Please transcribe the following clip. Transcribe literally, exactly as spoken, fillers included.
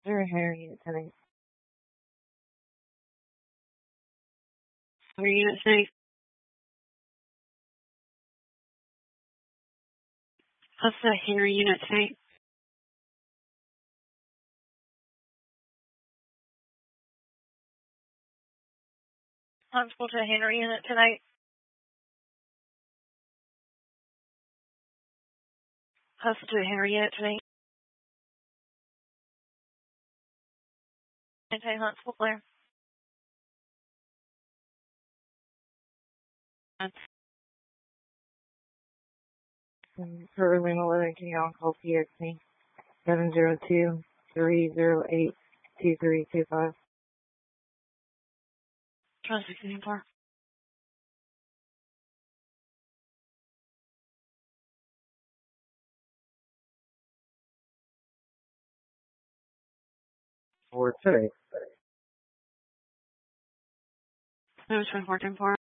Zero Higher Unit tonight. Higher Unit tonight. What's the Henry Unit tonight? Constable to Henry Unit tonight. Hustle to Henry Unit tonight. Anti-Huntsville Claire. For Lima eleven, can you on call P X C seven zero two, three zero eight, two three two five? Trust me, four. For today. That was from fourteen four.